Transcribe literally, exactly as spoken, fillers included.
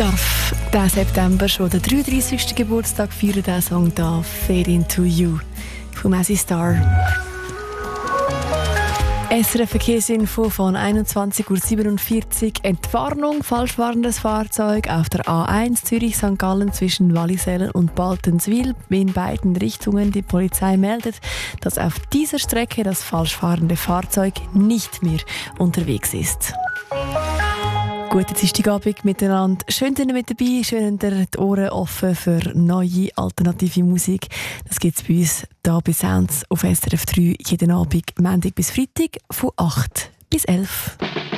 darf diesen September schon den dreiunddreissigsten Geburtstag feiern, diesen Song da, «Fade Into You» von Mazzy Star. S R F Verkehrsinfo von einundzwanzig Uhr siebenundvierzig. Entwarnung, falschfahrendes Fahrzeug auf der A eins Zürich-Sankt Gallen zwischen Wallisellen und Baltenswil in beiden Richtungen. Die Polizei meldet, dass auf dieser Strecke das falschfahrende Fahrzeug nicht mehr unterwegs ist. Guten Dienstagabend miteinander. Schön, dass ihr mit dabei seid. Schön, dass ihr die Ohren offen für neue, alternative Musik. Das gibt es bei uns hier bei Sounds auf S R F drei jeden Abend, Montag bis Freitag von acht bis elf.